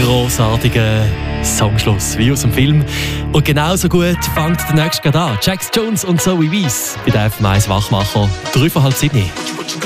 grossartiger Songschluss, wie aus dem Film. Und genauso gut fängt der nächste gerade an. Jax Jones und Zoe Wees bei der FM1 Wachmacher. 3 vor halb 7.